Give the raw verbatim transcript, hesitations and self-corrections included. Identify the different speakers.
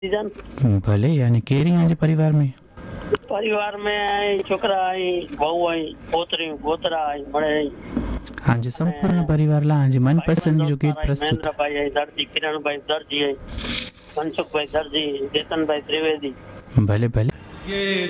Speaker 1: season
Speaker 2: भले यानी केरी आज परिवार में
Speaker 1: परिवार में आई छोकरा आई बहु आई पोतरी पोतरा आई मळे आई
Speaker 2: आज संपूर्ण परिवारला आज मनपसंद जो गीत प्रस्तुत
Speaker 1: महेंद्र भाई आई दर्जी किरण भाई दर्जी आई मनसुख भाई दर्जी चेतन भाई त्रिवेदी
Speaker 2: भले भले